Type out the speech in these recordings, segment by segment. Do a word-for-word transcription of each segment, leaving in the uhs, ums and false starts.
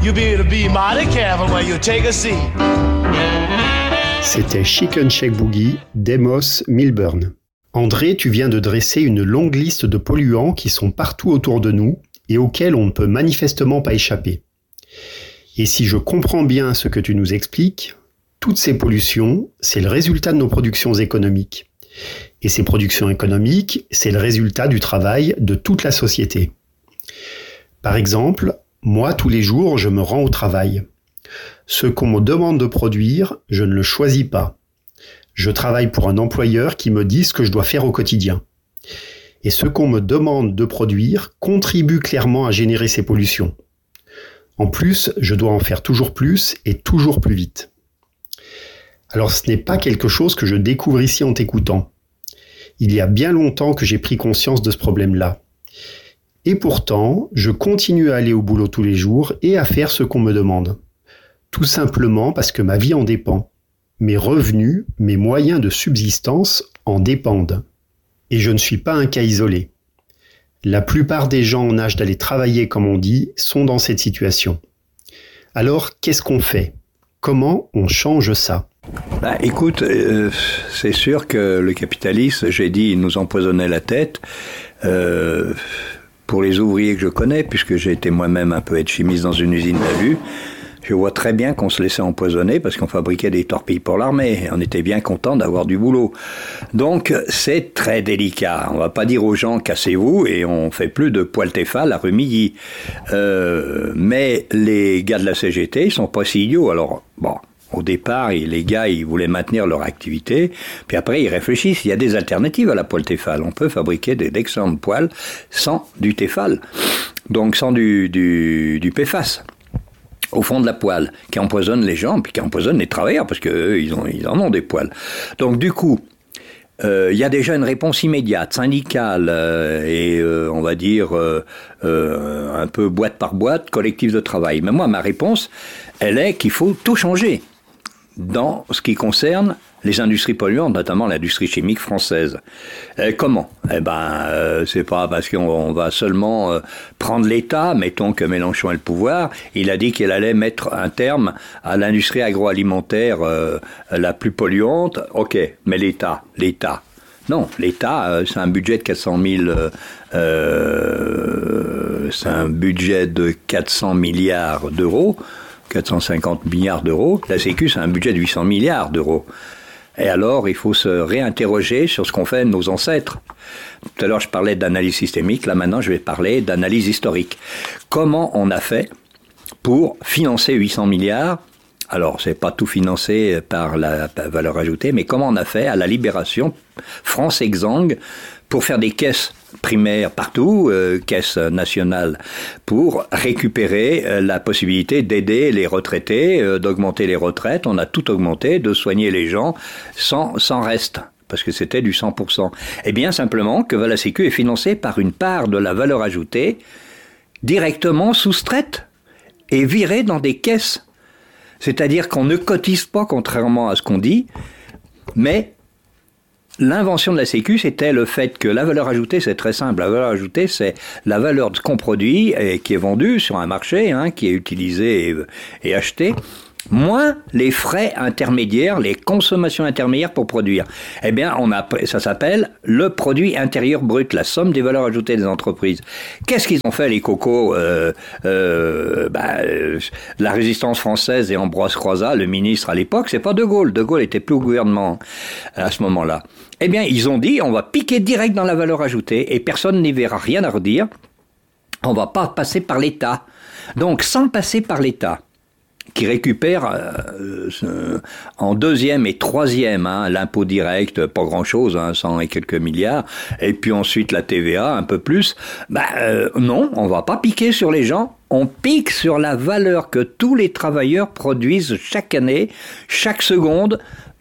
you better be mighty careful when you take a seat. C'était Chicken Shake Boogie d'Amos Milburn. André, tu viens de dresser une longue liste de polluants qui sont partout autour de nous et auxquels on ne peut manifestement pas échapper. Et si je comprends bien ce que tu nous expliques, toutes ces pollutions, c'est le résultat de nos productions économiques. Et ces productions économiques, c'est le résultat du travail de toute la société. Par exemple, moi, tous les jours, je me rends au travail. Ce qu'on me demande de produire, je ne le choisis pas. Je travaille pour un employeur qui me dit ce que je dois faire au quotidien. Et ce qu'on me demande de produire contribue clairement à générer ces pollutions. En plus, je dois en faire toujours plus et toujours plus vite. Alors ce n'est pas quelque chose que je découvre ici en t'écoutant. Il y a bien longtemps que j'ai pris conscience de ce problème-là. Et pourtant, je continue à aller au boulot tous les jours et à faire ce qu'on me demande. Tout simplement parce que ma vie en dépend. Mes revenus, mes moyens de subsistance en dépendent. Et je ne suis pas un cas isolé. La plupart des gens en âge d'aller travailler, comme on dit, sont dans cette situation. Alors, qu'est-ce qu'on fait ? Comment on change ça ? Bah, écoute, euh, c'est sûr que le capitalisme, j'ai dit, il nous empoisonnait la tête. Euh, pour les ouvriers que je connais, puisque j'ai été moi-même un peu chimiste dans une usine d'alu, je vois très bien qu'on se laissait empoisonner parce qu'on fabriquait des torpilles pour l'armée. Et on était bien content d'avoir du boulot. Donc, c'est très délicat. On va pas dire aux gens, cassez-vous, et on fait plus de poil Tefal à Rumilly. Euh, mais les gars de la C G T, ils sont pas si idiots. Alors, bon, au départ, les gars, ils voulaient maintenir leur activité. Puis après, ils réfléchissent. Il y a des alternatives à la poêle Tefal. On peut fabriquer des d'excellentes poêles sans du Tefal. Donc, sans du, du, du P F A S. Au fond de la poêle, qui empoisonne les gens, puis qui empoisonne les travailleurs, parce qu'eux, ils, ont, ils en ont des poêles. Donc du coup, euh, il y a déjà une réponse immédiate, syndicale, euh, et euh, on va dire euh, euh, un peu boîte par boîte, collectif de travail. Mais moi, ma réponse, elle est qu'il faut tout changer dans ce qui concerne les industries polluantes, notamment l'industrie chimique française. Euh, comment ? Eh ben, euh, c'est pas parce qu'on on va seulement euh, prendre l'État, mettons que Mélenchon ait le pouvoir, il a dit qu'il allait mettre un terme à l'industrie agroalimentaire euh, la plus polluante. Ok, mais l'État, l'État. Non, l'État, euh, c'est un budget de quatre cent mille, euh, euh, c'est un budget de quatre cents milliards d'euros, quatre cent cinquante milliards d'euros. La Sécu, c'est un budget de huit cents milliards d'euros. Et alors, il faut se réinterroger sur ce qu'ont fait nos ancêtres. Tout à l'heure, je parlais d'analyse systémique. Là, maintenant, je vais parler d'analyse historique. Comment on a fait pour financer huit cents milliards ? Alors, c'est pas tout financé par la valeur ajoutée, mais comment on a fait à la Libération, France exsangue, pour faire des caisses primaires partout, euh, caisses nationales, pour récupérer euh, la possibilité d'aider les retraités, euh, d'augmenter les retraites. On a tout augmenté, de soigner les gens sans, sans reste, parce que c'était du cent pour cent. Eh bien, simplement que la Sécu est financée par une part de la valeur ajoutée directement soustraite et virée dans des caisses. C'est-à-dire qu'on ne cotise pas, contrairement à ce qu'on dit, mais l'invention de la Sécu, c'était le fait que la valeur ajoutée, c'est très simple. La valeur ajoutée, c'est la valeur de ce qu'on produit et qui est vendu sur un marché, hein, qui est utilisé et, et acheté, moins les frais intermédiaires, les consommations intermédiaires pour produire. Eh bien, on a, ça s'appelle le produit intérieur brut, la somme des valeurs ajoutées des entreprises. Qu'est-ce qu'ils ont fait, les cocos euh, euh, bah, euh, la résistance française et Ambroise Croizat, le ministre à l'époque, c'est pas De Gaulle. De Gaulle était plus au gouvernement à ce moment-là. Eh bien, ils ont dit, on va piquer direct dans la valeur ajoutée et personne n'y verra rien à redire. On va pas passer par l'État. Donc, sans passer par l'État, qui récupère euh, euh, en deuxième et troisième hein, l'impôt direct, pas grand-chose, hein, cent et quelques milliards, et puis ensuite la T V A, un peu plus. Bah, euh, non, on va pas piquer sur les gens, on pique sur la valeur que tous les travailleurs produisent chaque année, chaque seconde,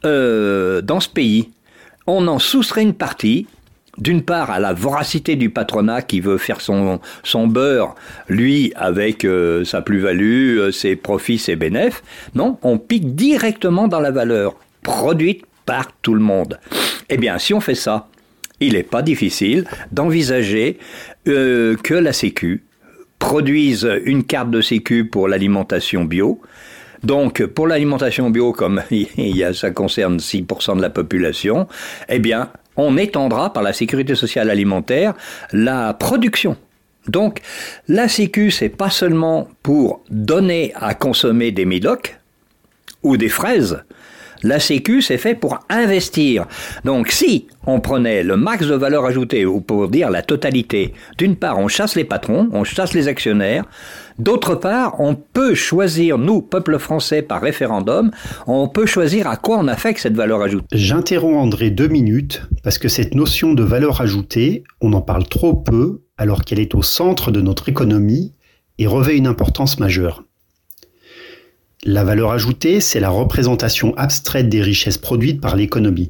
euh, dans ce pays. On en soustrait une partie, d'une part à la voracité du patronat qui veut faire son, son beurre, lui, avec euh, sa plus-value, euh, ses profits, ses bénéfices. Non, on pique directement dans la valeur produite par tout le monde. Eh bien, si on fait ça, il n'est pas difficile d'envisager euh, que la Sécu produisent une carte de sécu pour l'alimentation bio. Donc, pour l'alimentation bio, comme il y a, ça concerne six pour cent de la population, eh bien, on étendra par la sécurité sociale alimentaire la production. Donc, la sécu, c'est pas seulement pour donner à consommer des médocs ou des fraises. La sécu, c'est fait pour investir. Donc, si on prenait le max de valeur ajoutée, ou pour dire la totalité, d'une part, on chasse les patrons, on chasse les actionnaires. D'autre part, on peut choisir, nous, peuple français, par référendum, on peut choisir à quoi on affecte cette valeur ajoutée. J'interromps André deux minutes, parce que cette notion de valeur ajoutée, on en parle trop peu, alors qu'elle est au centre de notre économie et revêt une importance majeure. La valeur ajoutée, c'est la représentation abstraite des richesses produites par l'économie.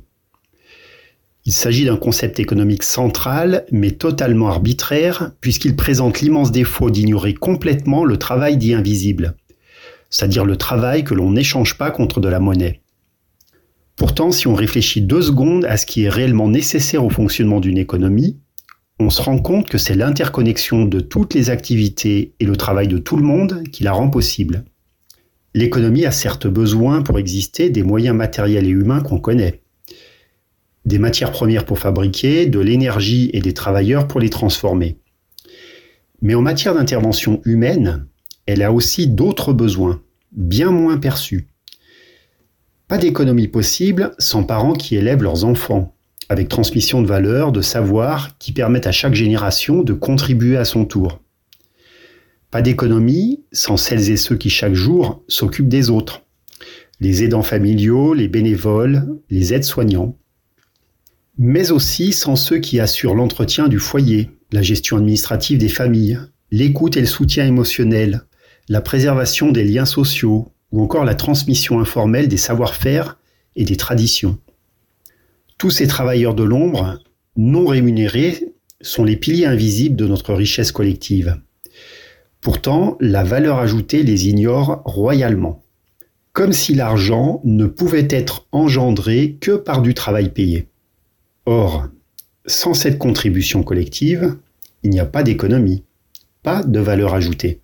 Il s'agit d'un concept économique central, mais totalement arbitraire, puisqu'il présente l'immense défaut d'ignorer complètement le travail dit invisible, c'est-à-dire le travail que l'on n'échange pas contre de la monnaie. Pourtant, si on réfléchit deux secondes à ce qui est réellement nécessaire au fonctionnement d'une économie, on se rend compte que c'est l'interconnexion de toutes les activités et le travail de tout le monde qui la rend possible. L'économie a certes besoin pour exister des moyens matériels et humains qu'on connaît. Des matières premières pour fabriquer, de l'énergie et des travailleurs pour les transformer. Mais en matière d'intervention humaine, elle a aussi d'autres besoins, bien moins perçus. Pas d'économie possible sans parents qui élèvent leurs enfants, avec transmission de valeurs, de savoirs qui permettent à chaque génération de contribuer à son tour. Pas d'économie sans celles et ceux qui chaque jour s'occupent des autres. Les aidants familiaux, les bénévoles, les aides-soignants. Mais aussi sans ceux qui assurent l'entretien du foyer, la gestion administrative des familles, l'écoute et le soutien émotionnel, la préservation des liens sociaux ou encore la transmission informelle des savoir-faire et des traditions. Tous ces travailleurs de l'ombre, non rémunérés, sont les piliers invisibles de notre richesse collective. Pourtant, la valeur ajoutée les ignore royalement. Comme si l'argent ne pouvait être engendré que par du travail payé. Or, sans cette contribution collective, il n'y a pas d'économie, pas de valeur ajoutée.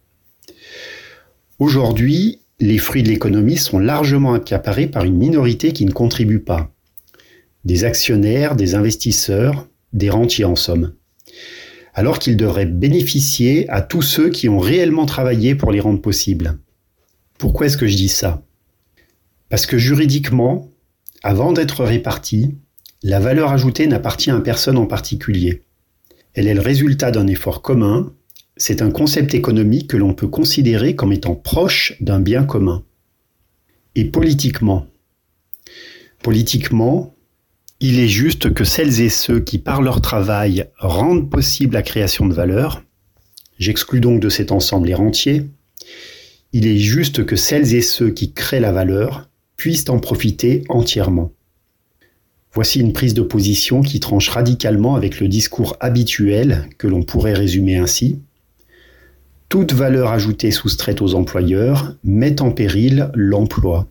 Aujourd'hui, les fruits de l'économie sont largement accaparés par une minorité qui ne contribue pas. Des actionnaires, des investisseurs, des rentiers en somme. Alors qu'ils devraient bénéficier à tous ceux qui ont réellement travaillé pour les rendre possibles. Pourquoi est-ce que je dis ça ? Parce que juridiquement, avant d'être répartie, la valeur ajoutée n'appartient à personne en particulier. Elle est le résultat d'un effort commun, c'est un concept économique que l'on peut considérer comme étant proche d'un bien commun. Et politiquement Politiquement, il est juste que celles et ceux qui, par leur travail, rendent possible la création de valeur, j'exclus donc de cet ensemble les rentiers, il est juste que celles et ceux qui créent la valeur puissent en profiter entièrement. Voici une prise de position qui tranche radicalement avec le discours habituel que l'on pourrait résumer ainsi. Toute valeur ajoutée soustraite aux employeurs met en péril l'emploi.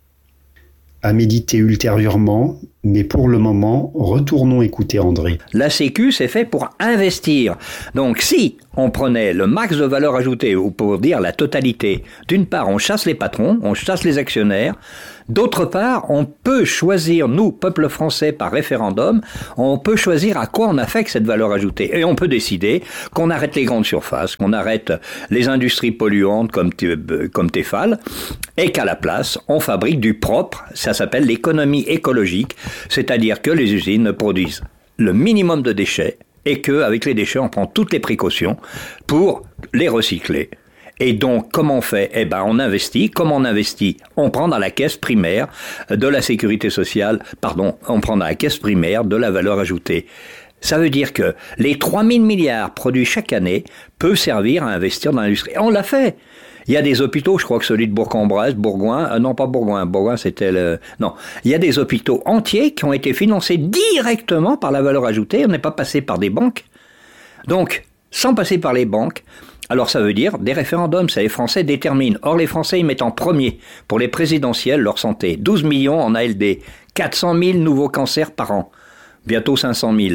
À méditer ultérieurement, mais pour le moment, retournons écouter André. La sécu, c'est fait pour investir. Donc si on prenait le max de valeur ajoutée, ou pour dire la totalité, d'une part, on chasse les patrons, on chasse les actionnaires. D'autre part, on peut choisir, nous, peuple français, par référendum, on peut choisir à quoi on affecte cette valeur ajoutée. Et on peut décider qu'on arrête les grandes surfaces, qu'on arrête les industries polluantes comme, comme Tefal, et qu'à la place, on fabrique du propre. Ça s'appelle l'économie écologique, c'est-à-dire que les usines produisent le minimum de déchets et qu'avec les déchets, on prend toutes les précautions pour les recycler. Et donc, comment on fait ? Eh ben, on investit. Comment on investit ? On prend dans la caisse primaire de la sécurité sociale, pardon, on prend dans la caisse primaire de la valeur ajoutée. Ça veut dire que les trois mille milliards produits chaque année peuvent servir à investir dans l'industrie. Et on l'a fait. Il y a des hôpitaux, je crois que celui de Bourg-en-Bresse, Bourgoin, euh, non pas Bourgoin, Bourgoin c'était le... Non, il y a des hôpitaux entiers qui ont été financés directement par la valeur ajoutée, on n'est pas passé par des banques. Donc, sans passer par les banques, alors ça veut dire des référendums, ça les Français déterminent. Or les Français ils mettent en premier pour les présidentielles leur santé. douze millions en A L D, quatre cent mille nouveaux cancers par an, bientôt cinq cent mille.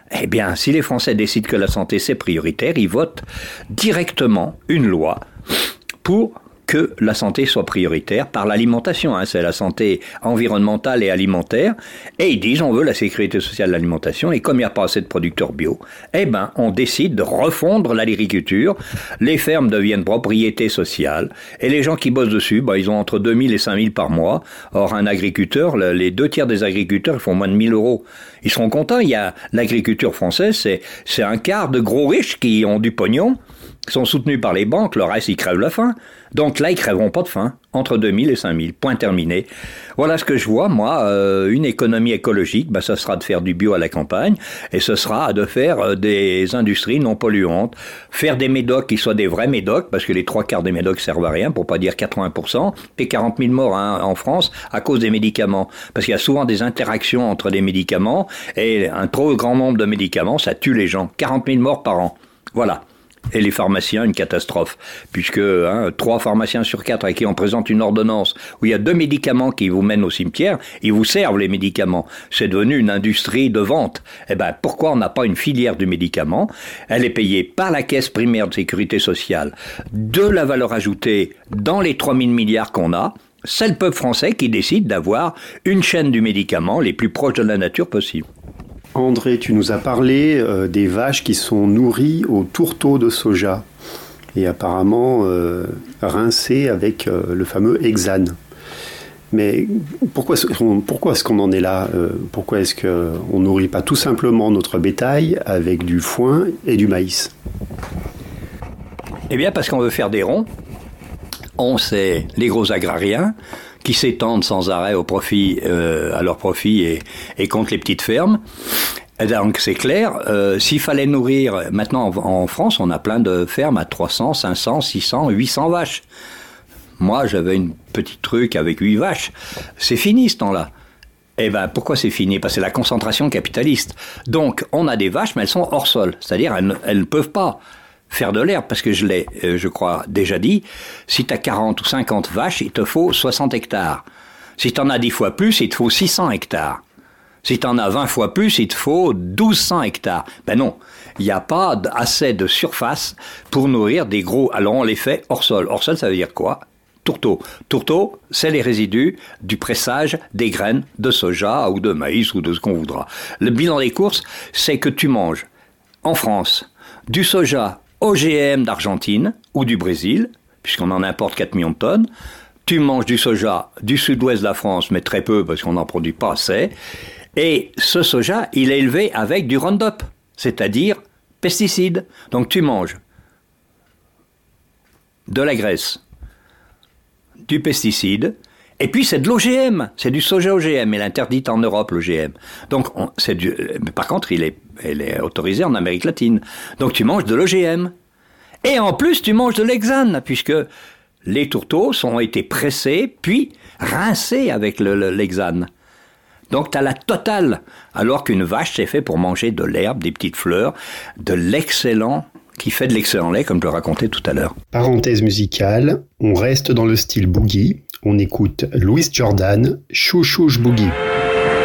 Eh bien, si les Français décident que la santé c'est prioritaire, ils votent directement une loi pour que la santé soit prioritaire par l'alimentation. Hein, c'est la santé environnementale et alimentaire. Et ils disent on veut la sécurité sociale de l'alimentation. Et comme il n'y a pas assez de producteurs bio, eh ben on décide de refondre l'agriculture. Les fermes deviennent propriété sociale. Et les gens qui bossent dessus, ben, ils ont entre deux mille et cinq mille par mois. Or, un agriculteur, les deux tiers des agriculteurs, ils font moins de mille euros. Ils seront contents. Il y a l'agriculture française, c'est, c'est un quart de gros riches qui ont du pognon, sont soutenus par les banques, le reste, ils crèvent la faim. Donc là, ils crèveront pas de faim, entre deux mille et cinq mille, point terminé. Voilà ce que je vois, moi, euh, une économie écologique, bah, ça sera de faire du bio à la campagne, et ce sera de faire euh, des industries non polluantes, faire des médocs qui soient des vrais médocs, parce que les trois quarts des médocs servent à rien, pour pas dire quatre-vingts pour cent, et quarante mille morts hein, en France à cause des médicaments. Parce qu'il y a souvent des interactions entre les médicaments, et un trop grand nombre de médicaments, ça tue les gens. quarante mille morts par an. Voilà. Et les pharmaciens, une catastrophe, puisque hein, trois pharmaciens sur quatre à qui on présente une ordonnance où il y a deux médicaments qui vous mènent au cimetière, ils vous servent les médicaments. C'est devenu une industrie de vente. Eh ben, pourquoi on n'a pas une filière du médicament ? Elle est payée par la caisse primaire de sécurité sociale, de la valeur ajoutée dans les trois mille milliards qu'on a. C'est le peuple français qui décide d'avoir une chaîne du médicament les plus proches de la nature possible. André, tu nous as parlé euh, des vaches qui sont nourries au tourteau de soja et apparemment euh, rincées avec euh, le fameux hexane. Mais pourquoi, pourquoi est-ce qu'on en est là ? euh, Pourquoi est-ce qu'on ne nourrit pas tout simplement notre bétail avec du foin et du maïs ? Eh bien parce qu'on veut faire des ronds. On sait les gros agrariens qui s'étendent sans arrêt au profit, euh, à leur profit et, et contre les petites fermes. Et donc c'est clair, euh, s'il fallait nourrir, maintenant en, en France, on a plein de fermes à trois cents, cinq cents, six cents, huit cents vaches. Moi, j'avais une petite truc avec huit vaches. C'est fini ce temps-là. Eh ben, pourquoi c'est fini ? Parce que c'est la concentration capitaliste. Donc, on a des vaches, mais elles sont hors sol. C'est-à-dire, elles, elles ne peuvent pas faire de l'herbe, parce que je l'ai, euh, je crois, déjà dit, si tu as quarante ou cinquante vaches, il te faut soixante hectares. Si tu en as dix fois plus, il te faut six cents hectares. Si tu en as vingt fois plus, il te faut douze cents hectares. Ben non, il n'y a pas assez de surface pour nourrir des gros... Alors on les fait hors sol. Hors sol, ça veut dire quoi ? Tourteau. Tourteau, c'est les résidus du pressage des graines de soja ou de maïs ou de ce qu'on voudra. Le bilan des courses, c'est que tu manges, en France, du soja O G M d'Argentine ou du Brésil, puisqu'on en importe quatre millions de tonnes. Tu manges du soja du sud-ouest de la France, mais très peu parce qu'on n'en produit pas assez. Et ce soja, il est élevé avec du Roundup, c'est-à-dire pesticides. Donc tu manges de la graisse, du pesticide, et puis c'est de l'O G M, c'est du soja O G M, il est interdit en Europe l'O G M. Donc on, c'est du, mais par contre il est, il est autorisé en Amérique latine. Donc tu manges de l'O G M. Et en plus tu manges de l'hexane, puisque les tourteaux ont été pressés, puis rincés avec le, le, l'hexane. Donc tu as la totale, alors qu'une vache c'est fait pour manger de l'herbe, des petites fleurs, de l'excellent, qui fait de l'excellent lait, comme je le racontais tout à l'heure. Parenthèse musicale, on reste dans le style boogie, on écoute Louis Jordan, Chou Chouche Boogie.